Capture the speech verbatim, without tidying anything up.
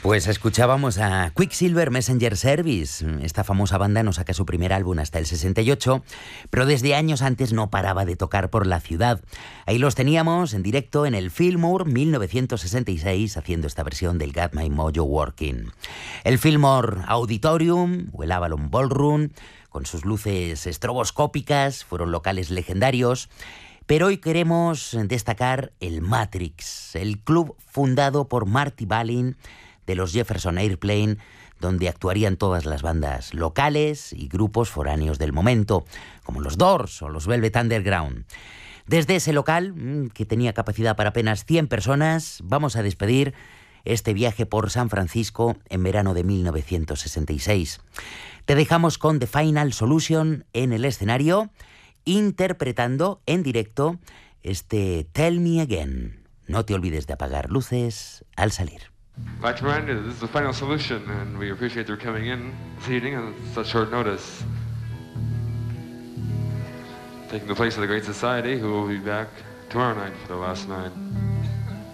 Pues escuchábamos a Quicksilver Messenger Service. Esta famosa banda no saca su primer álbum hasta el sesenta y ocho, pero desde años antes no paraba de tocar por la ciudad. Ahí los teníamos en directo en el Fillmore mil novecientos sesenta y seis haciendo esta versión del Got My Mojo Working. El Fillmore Auditorium o el Avalon Ballroom, con sus luces estroboscópicas, fueron locales legendarios. Pero hoy queremos destacar el Matrix, el club fundado por Marty Balin de los Jefferson Airplane, donde actuarían todas las bandas locales y grupos foráneos del momento, como los Doors o los Velvet Underground. Desde ese local, que tenía capacidad para apenas cien personas, vamos a despedir este viaje por San Francisco en verano de mil novecientos sesenta y seis. Te dejamos con The Final Solution en el escenario, interpretando en directo este Tell Me Again. No te olvides de apagar luces al salir. I'd like to remind you that this is The Final Solution, and we appreciate their coming in this evening on such short notice. Taking the place of the Great Society, who will be back tomorrow night for the last night.